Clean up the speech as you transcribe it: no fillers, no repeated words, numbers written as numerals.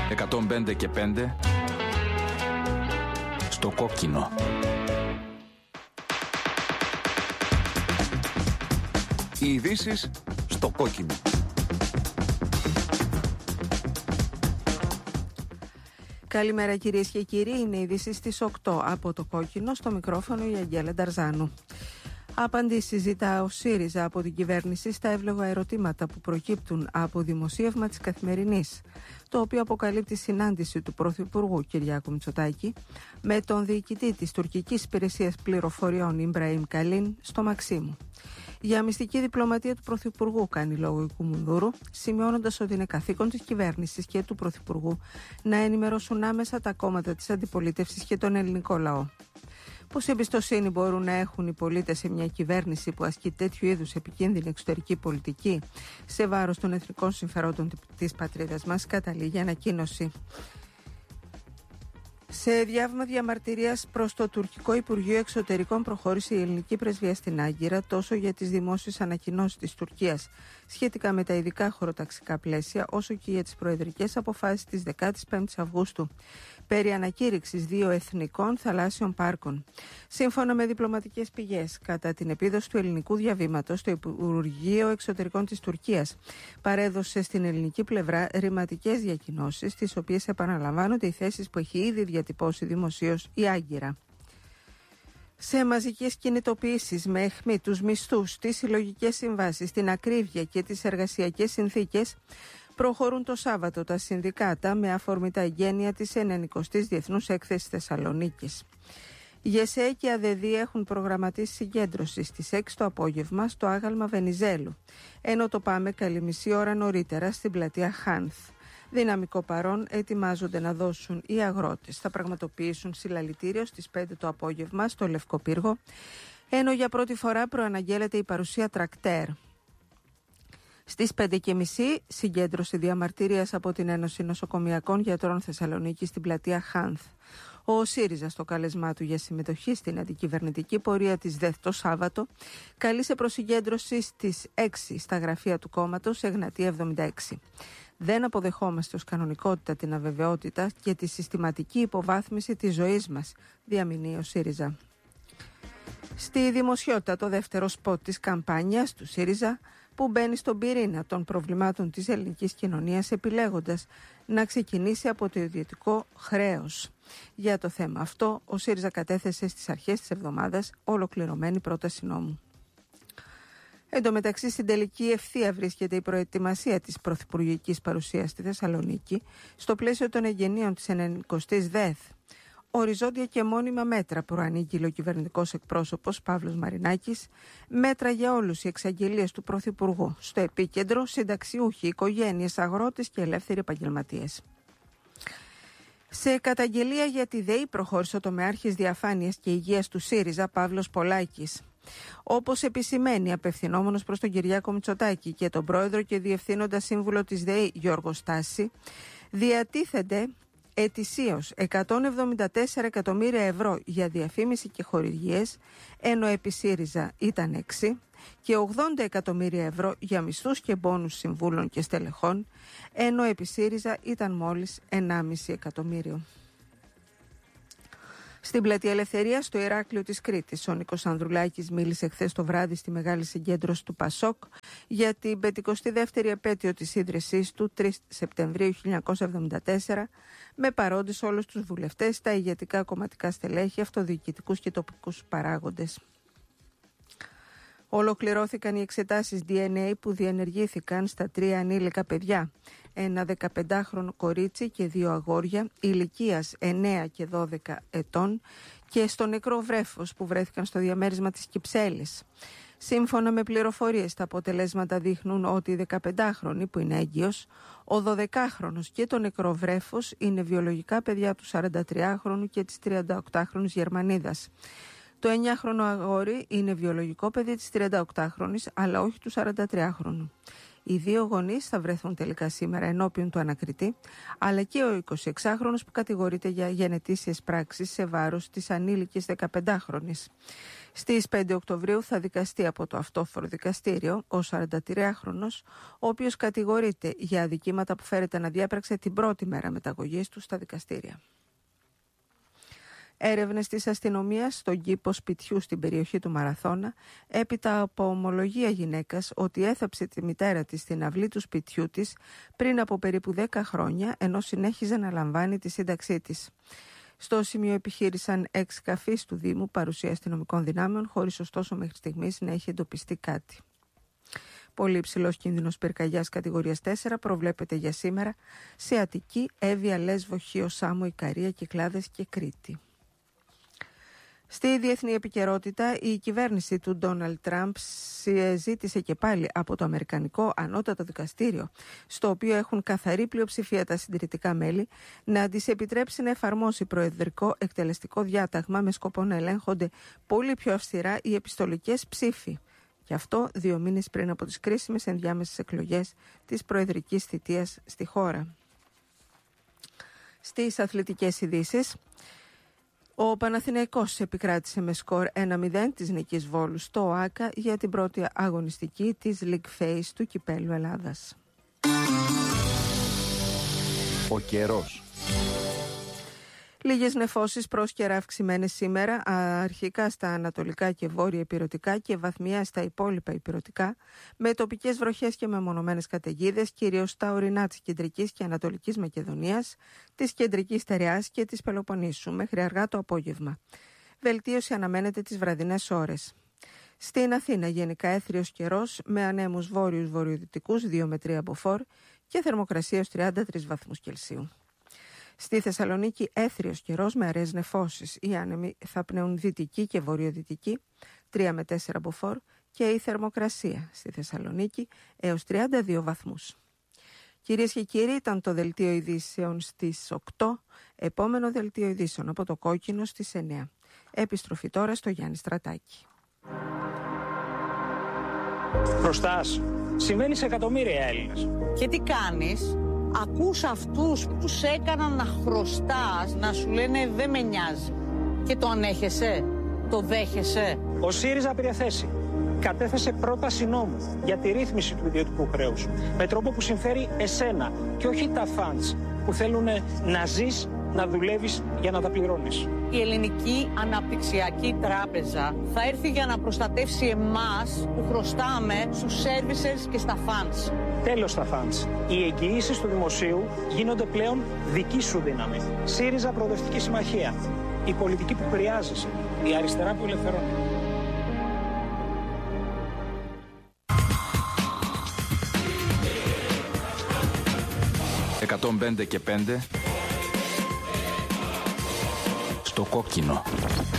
105 και 5 στο κόκκινο. Οι ειδήσεις στο κόκκινο. Καλημέρα κυρίες και κύριοι, είναι οι ειδήσεις στις 8 από το κόκκινο, στο μικρόφωνο η Αγγέλα Νταρζάνου. Απαντήσεις ζητά ο ΣΥΡΙΖΑ από την κυβέρνηση στα εύλογα ερωτήματα που προκύπτουν από δημοσίευμα της Καθημερινής, το οποίο αποκαλύπτει συνάντηση του Πρωθυπουργού Κυριάκου Μητσοτάκη με τον διοικητή της τουρκικής υπηρεσίας πληροφοριών Ιμπραήμ Καλίν στο Μαξίμου. Για μυστική διπλωματία του Πρωθυπουργού κάνει λόγο η Κουμουνδούρου, σημειώνοντας ότι είναι καθήκον της κυβέρνησης και του Πρωθυπουργού να ενημερώσουν άμεσα τα κόμματα της αντιπολίτευσης και τον ελληνικό λαό. Πόση εμπιστοσύνη μπορούν να έχουν οι πολίτες σε μια κυβέρνηση που ασκεί τέτοιου είδους επικίνδυνη εξωτερική πολιτική σε βάρος των εθνικών συμφερόντων της πατρίδας μας, καταλήγει ανακοίνωση. Σε διάβημα διαμαρτυρίας προς το τουρκικό Υπουργείο Εξωτερικών προχώρησε η ελληνική πρεσβεία στην Άγκυρα τόσο για τις δημόσιες ανακοινώσεις της Τουρκίας σχετικά με τα ειδικά χωροταξικά πλαίσια, όσο και για τις προεδρικές αποφάσεις της 15ης Αυγούστου περί ανακήρυξης 2 εθνικών θαλάσσιων πάρκων. Σύμφωνα με διπλωματικές πηγές, κατά την επίδοση του ελληνικού διαβήματος, το Υπουργείο Εξωτερικών της Τουρκίας παρέδωσε στην ελληνική πλευρά ρηματικές διακοινώσεις, στις οποίες επαναλαμβάνονται οι θέσεις που έχει ήδη διατυπώσει δημοσίως η Άγκυρα. Σε μαζικές κινητοποιήσεις με αιχμή τους μισθούς, τις συλλογικές συμβάσεις, την ακρίβεια και τις εργασιακές συνθήκες, προχωρούν το Σάββατο τα συνδικάτα με αφορμή τα εγγένεια της 90ης Διεθνούς Έκθεσης Θεσσαλονίκης. Η ΓΕΣΕ και η ΑΔΕΔΗ έχουν προγραμματίσει συγκέντρωση στις 6 το απόγευμα στο άγαλμα Βενιζέλου, ενώ το πάμε καλή μισή ώρα νωρίτερα στην πλατεία Χάνθ. Δυναμικό παρόν ετοιμάζονται να δώσουν οι αγρότες. Θα πραγματοποιήσουν συλλαλητήριο στις 5 το απόγευμα στο Λευκό Πύργο, ενώ για πρώτη φορά προαναγγέλλεται η παρουσία τρακτέρ. Στις 5:30 συγκέντρωση διαμαρτυρίας από την Ένωση Νοσοκομιακών Γιατρών Θεσσαλονίκη στην πλατεία Χάνθ. Ο ΣΥΡΙΖΑ, στο κάλεσμά του για συμμετοχή στην αντικυβερνητική πορεία της ΔΕΘ το Σάββατο, καλεί σε προσυγκέντρωση στις 6 στα γραφεία του κόμματος σε Εγνατία 76. Δεν αποδεχόμαστε ως κανονικότητα την αβεβαιότητα και τη συστηματική υποβάθμιση της ζωής μας, διαμηνύει ο ΣΥΡΙΖΑ. Στη δημοσιότητα το δεύτερο σποτ της καμπάνιας του ΣΥΡΙΖΑ, που μπαίνει στον πυρήνα των προβλημάτων της ελληνικής κοινωνίας, επιλέγοντας να ξεκινήσει από το ιδιωτικό χρέος. Για το θέμα αυτό, ο ΣΥΡΙΖΑ κατέθεσε στις αρχές της εβδομάδας ολοκληρωμένη πρόταση νόμου. Εν τω μεταξύ, στην τελική ευθεία βρίσκεται η προετοιμασία της πρωθυπουργικής παρουσίας στη Θεσσαλονίκη, στο πλαίσιο των εγγενείων της 90ης ΔΕΘ. Οριζόντια και μόνιμα μέτρα προανήγγειλε ο κυβερνητικός εκπρόσωπος Παύλος Μαρινάκης, μέτρα για όλους οι εξαγγελίες του Πρωθυπουργού. Στο επίκεντρο, συνταξιούχοι, οικογένειες, αγρότες και ελεύθεροι επαγγελματίες. Σε καταγγελία για τη ΔΕΗ προχώρησε ο τομεάρχης διαφάνειας και υγείας του ΣΥΡΙΖΑ Παύλος Πολάκης. Όπως επισημαίνει απευθυνόμενος προς τον Κυριάκο Μητσοτάκη και τον πρόεδρο και διευθύνοντα σύμβουλο της ΔΕΗ Γιώργο Στάση, διατίθενται ετησίως 174 εκατομμύρια ευρώ για διαφήμιση και χορηγίες, ενώ επί ΣΥΡΙΖΑ ήταν 6, και 80 εκατομμύρια ευρώ για μισθούς και μπόνους συμβούλων και στελεχών, ενώ επί ΣΥΡΙΖΑ ήταν μόλις 1,5 εκατομμύριο. Στην Πλατεία Ελευθερίας, στο Ηράκλειο της Κρήτης, ο Νίκος Ανδρουλάκης μίλησε χθες το βράδυ στη μεγάλη συγκέντρωση του ΠΑΣΟΚ για την 52η επέτειο της ίδρυσής του, 3 Σεπτεμβρίου 1974, με παρόντες όλους τους βουλευτές, τα ηγετικά κομματικά στελέχη, αυτοδιοικητικούς και τοπικούς παράγοντες. Ολοκληρώθηκαν οι εξετάσεις DNA που διενεργήθηκαν στα 3 ανήλικα παιδιά, ένα 15χρονο κορίτσι και 2 αγόρια ηλικίας 9 και 12 ετών, και στο νεκρό βρέφος που βρέθηκαν στο διαμέρισμα της Κυψέλης. Σύμφωνα με πληροφορίες, τα αποτελέσματα δείχνουν ότι η 15χρονη που είναι έγκυος, ο 12χρονος και το νεκρό βρέφος είναι βιολογικά παιδιά του 43χρονου και της 38χρονης Γερμανίδας. Το 9χρονο αγόρι είναι βιολογικό παιδί της 38χρονης, αλλά όχι του 43χρονου. Οι δύο γονείς θα βρεθούν τελικά σήμερα ενώπιον του ανακριτή, αλλά και ο 26χρονος που κατηγορείται για γενετήσιες πράξεις σε βάρος της ανήλικης 15χρονης. Στις 5 Οκτωβρίου θα δικαστεί από το αυτόφορο δικαστήριο ο 43χρονος, ο οποίος κατηγορείται για αδικήματα που φέρεται να διέπραξε την πρώτη μέρα μεταγωγής του στα δικαστήρια. Έρευνες της αστυνομίας στον κήπο σπιτιού στην περιοχή του Μαραθώνα, έπειτα από ομολογία γυναίκας ότι έθαψε τη μητέρα της στην αυλή του σπιτιού της πριν από περίπου 10 χρόνια, ενώ συνέχιζε να λαμβάνει τη σύνταξή της. Στο σημείο επιχείρησαν 6 καφείς του Δήμου παρουσία αστυνομικών δυνάμεων, χωρίς ωστόσο μέχρι στιγμής να έχει εντοπιστεί κάτι. Πολύ υψηλός κίνδυνος πυρκαγιάς κατηγορίας 4 προβλέπεται για σήμερα σε Αττική, Εύβοια, Λέσβο, Χίο, Σάμο, Ικαρία, Κυκλάδες και Κρήτη. Στη διεθνή επικαιρότητα, η κυβέρνηση του Ντόναλντ Τραμπ ζήτησε και πάλι από το Αμερικανικό Ανώτατο Δικαστήριο, στο οποίο έχουν καθαρή πλειοψηφία τα συντηρητικά μέλη, να της επιτρέψει να εφαρμόσει προεδρικό εκτελεστικό διάταγμα με σκοπό να ελέγχονται πολύ πιο αυστηρά οι επιστολικές ψήφοι. Και αυτό 2 μήνες πριν από τις κρίσιμες ενδιάμεσες εκλογές της προεδρικής θητείας στη χώρα. Στις αθλητικές ειδήσεις, ο Παναθηναϊκός επικράτησε με σκορ 1-0 της νίκης Βόλου στο ΟΑΚΑ για την πρώτη αγωνιστική της League Phase του Κυπέλλου Ελλάδας. Ο καιρός. Λίγες νεφώσεις πρόσκαιρα αυξημένες σήμερα, αρχικά στα ανατολικά και βόρεια ηπειρωτικά και βαθμιαία στα υπόλοιπα ηπειρωτικά, με τοπικές βροχές και μεμονωμένες καταιγίδες, κυρίως στα ορεινά της κεντρικής και ανατολικής Μακεδονίας, της κεντρικής Στερεάς και της Πελοποννήσου, μέχρι αργά το απόγευμα. Βελτίωση αναμένεται τις βραδινές ώρες. Στην Αθήνα γενικά έθριος καιρός, με ανέμους βόρειους βορειοδυτικούς 2 με 3 μποφόρ και θερμοκρασία ως 33 βαθμούς Κελσίου. Στη Θεσσαλονίκη έθριος καιρός με αραιές νεφώσεις. Οι άνεμοι θα πνέουν δυτική και βορειοδυτική 3 με 4 μποφόρ και η θερμοκρασία στη Θεσσαλονίκη έως 32 βαθμούς. Κυρίες και κύριοι, ήταν το δελτίο ειδήσεων στις 8, επόμενο δελτίο ειδήσεων από το Κόκκινο στις 9. Επιστροφή τώρα στο Γιάννη Στρατάκη. Χρωστάς. Συμβαίνει σε εκατομμύρια Έλληνες. Και τι κάνεις? Ακούς αυτούς που σε έκαναν να χρωστάς, να σου λένε δεν με νοιάζει. Και το ανέχεσαι, το δέχεσαι. Ο ΣΥΡΙΖΑ πήρε θέση. Κατέθεσε πρόταση νόμου για τη ρύθμιση του ιδιωτικού χρέους. Με τρόπο που συμφέρει εσένα και όχι τα φαντς που θέλουν να ζεις, να δουλεύεις για να τα πληρώνεις. Η Ελληνική Αναπτυξιακή Τράπεζα θα έρθει για να προστατεύσει εμάς που χρωστάμε στους services και στα funds. Τέλος στα funds. Οι εγγυήσεις του δημοσίου γίνονται πλέον δική σου δύναμη. ΣΥΡΙΖΑ Προοδευτική Συμμαχία. Η πολιτική που χρειάζεσαι. Η αριστερά που ελευθερώνει. «105 και 5» στο Κόκκινο.